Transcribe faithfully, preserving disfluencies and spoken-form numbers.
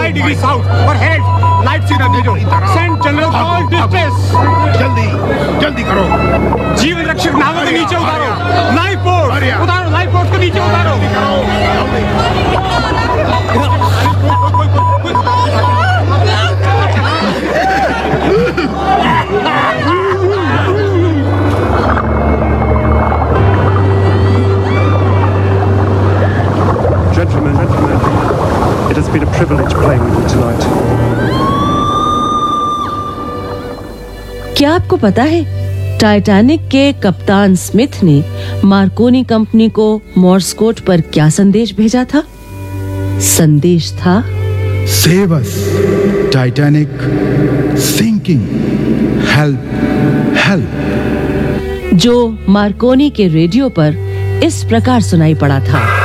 Five degree south और head light signal भेजो। Send general call distress. जल्दी जल्दी करो। जीवन रक्षक नावों को नीचे उतारो। लाइफ बोट उतारो, लाइफ बोट को नीचे उतारो। Gentlemen, gentlemen, it has been a privilege playing with you tonight. क्या आपको पता है टाइटैनिक के कप्तान स्मिथ ने मार्कोनी कंपनी को मोर्स कोड पर क्या संदेश भेजा था? संदेश था Save us, Titanic, sinking, help, help. जो मार्कोनी के रेडियो पर इस प्रकार सुनाई पड़ा था।